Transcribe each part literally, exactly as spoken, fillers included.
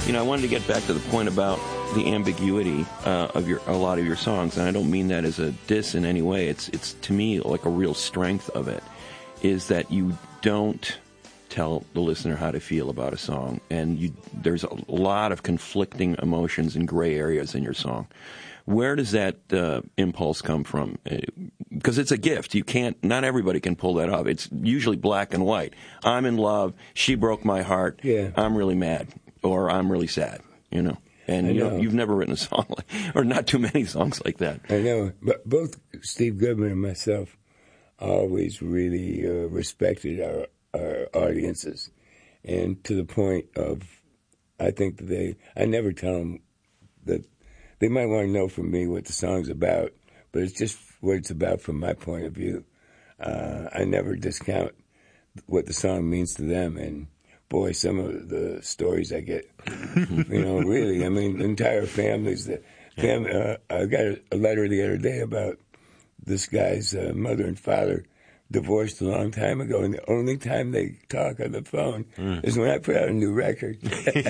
You know, I wanted to get back to the point about the ambiguity uh, of your a lot of your songs, and I don't mean that as a diss in any way. It's it's to me like a real strength of it is that you don't tell the listener how to feel about a song, and you there's a lot of conflicting emotions and gray areas in your song. Where does that uh, impulse come from? Because it's a gift. You can't. Not everybody can pull that off. It's usually black and white. I'm in love. She broke my heart. Yeah. I'm really mad. Or I'm really sad, you know. And you know. know, you've never written a song like, or not too many songs like that. I know, but both Steve Goodman and myself always really uh, respected our, our audiences, and to the point of, I think that they, I never tell them that they might want to know from me what the song's about, but it's just what it's about from my point of view. Uh, I never discount what the song means to them, and boy, some of the stories I get, you know, really, I mean, entire families. That family, uh, I got a, a letter the other day about this guy's uh, mother and father divorced a long time ago, and the only time they talk on the phone mm. is when I put out a new record.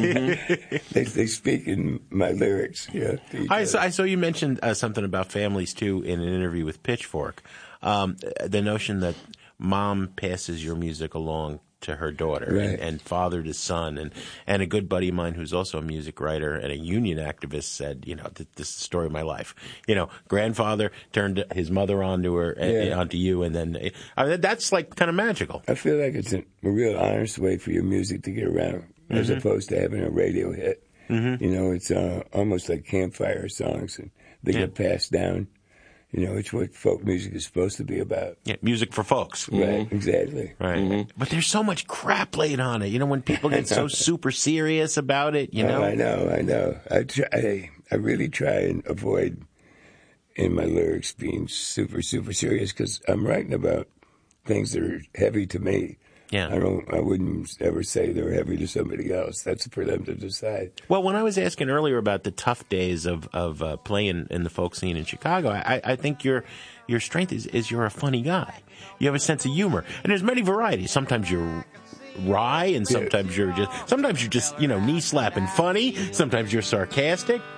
they, they speak in my lyrics. Yeah, I saw, I saw you mentioned uh, something about families, too, in an interview with Pitchfork. Um, the notion that mom passes your music along to her daughter, right. and, and father to son, and and a good buddy of mine who's also a music writer and a union activist said, you know, this is the story of my life. You know, grandfather turned his mother onto her, yeah. uh, onto you, and then I mean, that's like kind of magical. I feel like it's a, a real honest way for your music to get around, mm-hmm. as opposed to having a radio hit. Mm-hmm. You know, it's uh, almost like campfire songs, and they yeah. get passed down. You know, it's what folk music is supposed to be about. Yeah, music for folks. Right, mm-hmm. exactly. Right. Mm-hmm. But there's so much crap laid on it. You know, when people get so super serious about it, you know? Oh, I know, I know. I, try, I, I really try and avoid in my lyrics being super, super serious because I'm writing about things that are heavy to me. Yeah. I don't. I wouldn't ever say they're heavy to somebody else. That's for them to decide. Well, when I was asking earlier about the tough days of of uh, playing in the folk scene in Chicago, I, I think your your strength is, is you're a funny guy. You have a sense of humor, and there's many varieties. Sometimes you're wry, and sometimes you're just sometimes you're just you know knee slapping funny. Sometimes you're sarcastic.